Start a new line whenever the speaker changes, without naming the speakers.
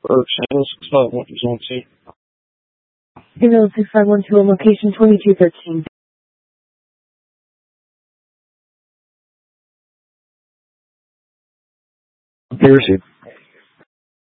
or channel 6512.
Signal 6512 on location 2213.
Okay, received.